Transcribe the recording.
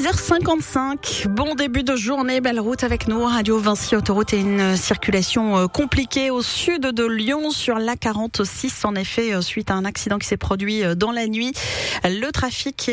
6h55. Bon début de journée, belle route avec nous. Radio Vinci Autoroute et une circulation compliquée au sud de Lyon sur l'A46. En effet, suite à un accident qui s'est produit dans la nuit, le trafic